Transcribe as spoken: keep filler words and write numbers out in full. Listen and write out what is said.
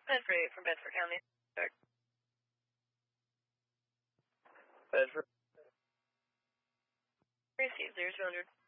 Bedford eight from Bedford County. Start. Bedford. Receive zero two hundred.